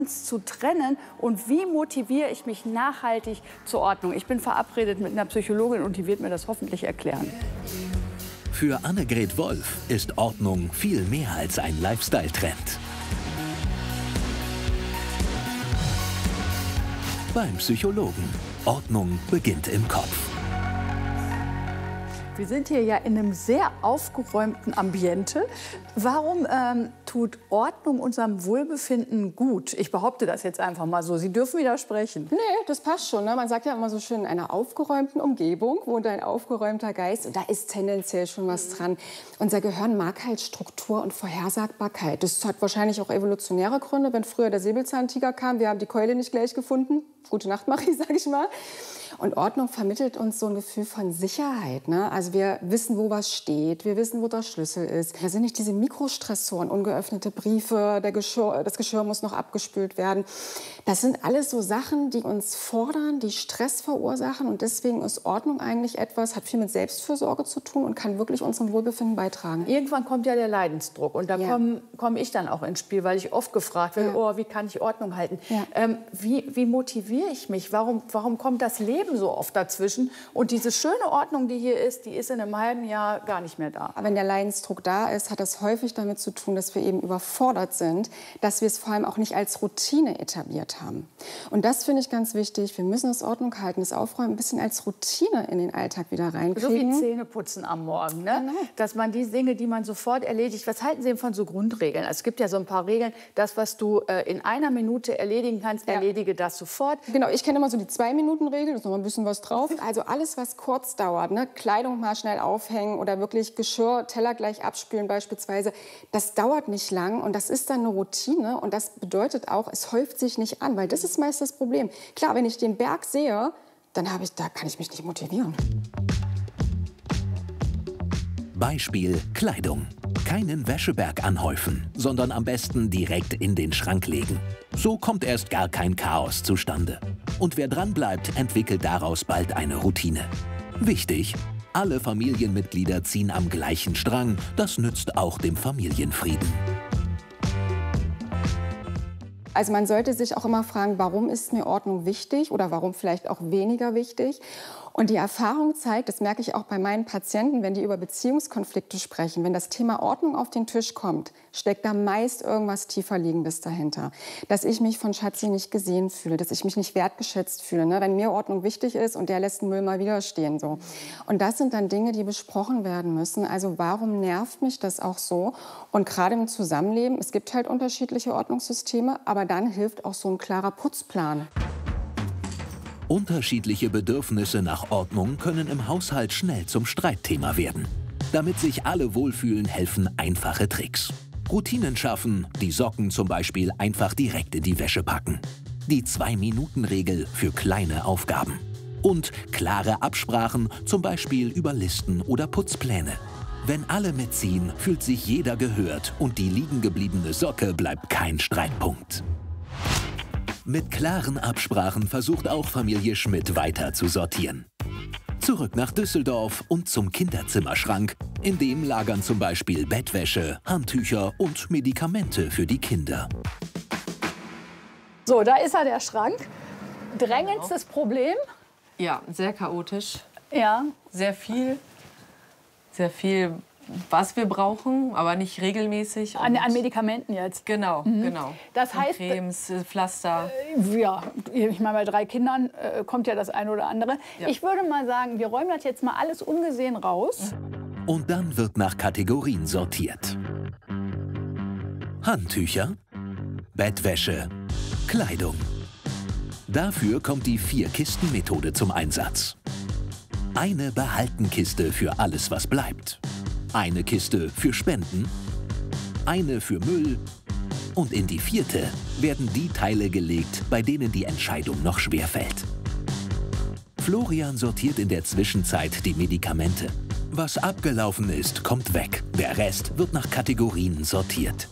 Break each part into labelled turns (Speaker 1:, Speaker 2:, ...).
Speaker 1: zu trennen und wie motiviere ich mich nachhaltig zur Ordnung. Ich bin verabredet mit einer Psychologin und die wird mir das hoffentlich erklären.
Speaker 2: Für Annegret Wolf ist Ordnung viel mehr als ein Lifestyle-Trend. Beim Psychologen. Ordnung beginnt im Kopf.
Speaker 1: Wir sind hier ja in einem sehr aufgeräumten Ambiente. Warum tut Ordnung unserem Wohlbefinden gut? Ich behaupte das jetzt einfach mal so. Sie dürfen widersprechen.
Speaker 3: Nee, das passt schon. Ne? Man sagt ja immer so schön, in einer aufgeräumten Umgebung wohnt ein aufgeräumter Geist. Und da ist tendenziell schon was dran. Unser Gehirn mag halt Struktur und Vorhersagbarkeit. Das hat wahrscheinlich auch evolutionäre Gründe. Wenn früher der Säbelzahntiger kam, wir haben die Keule nicht gleich gefunden. Gute Nacht, Marie, sag ich mal. Und Ordnung vermittelt uns so ein Gefühl von Sicherheit. Ne? Also wir wissen, wo was steht, wir wissen, wo der Schlüssel ist. Da sind nicht diese Mikrostressoren, ungeöffnete Briefe, das Geschirr muss noch abgespült werden. Das sind alles so Sachen, die uns fordern, die Stress verursachen. Und deswegen ist Ordnung eigentlich etwas, hat viel mit Selbstfürsorge zu tun und kann wirklich unserem Wohlbefinden beitragen.
Speaker 1: Irgendwann kommt ja der Leidensdruck und da komme ich dann auch ins Spiel, weil ich oft gefragt werde, oh, wie kann ich Ordnung halten?
Speaker 3: Ja.
Speaker 1: Wie motiviere ich mich? Warum kommt das Leben so oft dazwischen? Und diese schöne Ordnung, die hier ist, die ist in einem halben Jahr gar nicht mehr da.
Speaker 3: Aber wenn der Leidensdruck da ist, hat das häufig damit zu tun, dass wir eben überfordert sind, dass wir es vor allem auch nicht als Routine etabliert haben. Und das finde ich ganz wichtig. Wir müssen das Ordnung halten, das Aufräumen ein bisschen als Routine in den Alltag wieder reinkriegen.
Speaker 1: So wie Zähneputzen am Morgen, ne?
Speaker 3: Genau.
Speaker 1: Dass man die Dinge, die man sofort erledigt. Was halten Sie denn von so Grundregeln? Also es gibt ja so ein paar Regeln. Das, was du in einer Minute erledigen kannst, erledige das sofort.
Speaker 3: Genau, ich kenne immer so die 2-Minuten-Regel, da ist noch mal ein bisschen was drauf. Also alles, was kurz dauert, ne? Kleidung mal schnell aufhängen oder wirklich Geschirr, Teller gleich abspülen beispielsweise, das dauert nicht lang und das ist dann eine Routine und das bedeutet auch, es häuft sich nicht an, weil das ist meist das Problem. Klar, wenn ich den Berg sehe, dann da kann ich mich nicht motivieren.
Speaker 2: Beispiel Kleidung. Keinen Wäscheberg anhäufen, sondern am besten direkt in den Schrank legen. So kommt erst gar kein Chaos zustande. Und wer dranbleibt, entwickelt daraus bald eine Routine. Wichtig: alle Familienmitglieder ziehen am gleichen Strang. Das nützt auch dem Familienfrieden.
Speaker 3: Also man sollte sich auch immer fragen, warum ist mir Ordnung wichtig oder warum vielleicht auch weniger wichtig? Und die Erfahrung zeigt, das merke ich auch bei meinen Patienten, wenn die über Beziehungskonflikte sprechen, wenn das Thema Ordnung auf den Tisch kommt, steckt da meist irgendwas Tieferliegendes dahinter. Dass ich mich von Schatzi nicht gesehen fühle, dass ich mich nicht wertgeschätzt fühle, ne? Wenn mir Ordnung wichtig ist und der lässt den Müll mal wieder stehen. So. Und das sind dann Dinge, die besprochen werden müssen. Also warum nervt mich das auch so? Und gerade im Zusammenleben, es gibt halt unterschiedliche Ordnungssysteme, aber dann hilft auch so ein klarer Putzplan.
Speaker 2: Unterschiedliche Bedürfnisse nach Ordnung können im Haushalt schnell zum Streitthema werden. Damit sich alle wohlfühlen, helfen einfache Tricks. Routinen schaffen, die Socken zum Beispiel einfach direkt in die Wäsche packen. Die 2-Minuten-Regel für kleine Aufgaben. Und klare Absprachen, zum Beispiel über Listen oder Putzpläne. Wenn alle mitziehen, fühlt sich jeder gehört und die liegen gebliebene Socke bleibt kein Streitpunkt. Mit klaren Absprachen versucht auch Familie Schmidt weiter zu sortieren. Zurück nach Düsseldorf und zum Kinderzimmerschrank. In dem lagern zum Beispiel Bettwäsche, Handtücher und Medikamente für die Kinder.
Speaker 1: So, da ist er, der Schrank. Drängendstes Problem?
Speaker 4: Ja, sehr chaotisch.
Speaker 1: Ja.
Speaker 4: Sehr viel, was wir brauchen, aber nicht regelmäßig.
Speaker 1: An Medikamenten jetzt?
Speaker 4: Genau, genau.
Speaker 1: Das heißt,
Speaker 4: Cremes, Pflaster.
Speaker 1: Ja, ich meine, bei 3 Kindern kommt ja das eine oder andere.
Speaker 4: Ja.
Speaker 1: Ich würde mal sagen, wir räumen das jetzt mal alles ungesehen raus.
Speaker 2: Und dann wird nach Kategorien sortiert. Handtücher, Bettwäsche, Kleidung. Dafür kommt die 4-Kisten-Methode zum Einsatz. Eine Behaltenkiste für alles, was bleibt. Eine Kiste für Spenden, eine für Müll und in die 4. werden die Teile gelegt, bei denen die Entscheidung noch schwer fällt. Florian sortiert in der Zwischenzeit die Medikamente. Was abgelaufen ist, kommt weg. Der Rest wird nach Kategorien sortiert.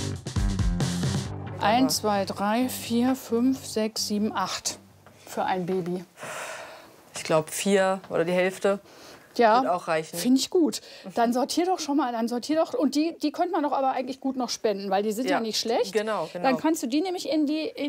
Speaker 1: 1, 2, 3, 4, 5, 6, 7, 8 für ein Baby.
Speaker 4: Ich glaube 4 oder die Hälfte.
Speaker 1: Ja,
Speaker 4: wird auch reichen.
Speaker 1: finde ich gut. Dann sortier doch schon mal, und die könnte man doch aber eigentlich gut noch spenden, weil die sind ja nicht schlecht.
Speaker 4: Genau.
Speaker 1: Dann kannst du die nämlich in